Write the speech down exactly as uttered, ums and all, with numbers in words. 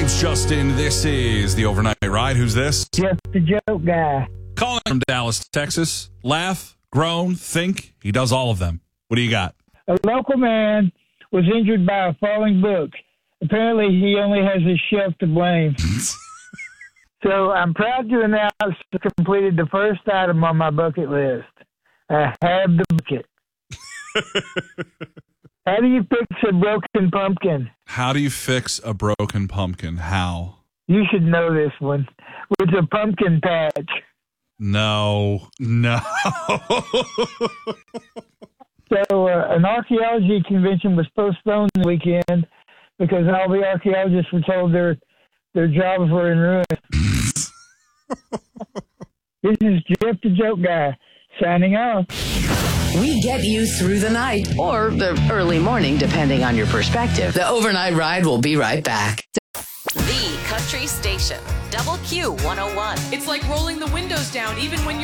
name's Justin. This is the Overnight Ride. Who's this? Just the joke guy. Calling from Dallas, Texas. Laugh, groan, think. He does all of them. What do you got? A local man was injured by a falling book. Apparently, he only has his shelf to blame. So I'm proud to announce I completed the first item on my bucket list. I have the bucket. How do you fix a broken pumpkin? How do you fix a broken pumpkin? How? You should know this one. With a pumpkin patch. No. No. So uh, an archaeology convention was postponed the weekend because all the archaeologists were told their their jobs were in ruins. This is Jeff the Joke Guy signing off. We get you through the night or the early morning, depending on your perspective. The Overnight Ride will be right back. The Country Station, Double Q one oh one. It's like rolling the windows down even when you're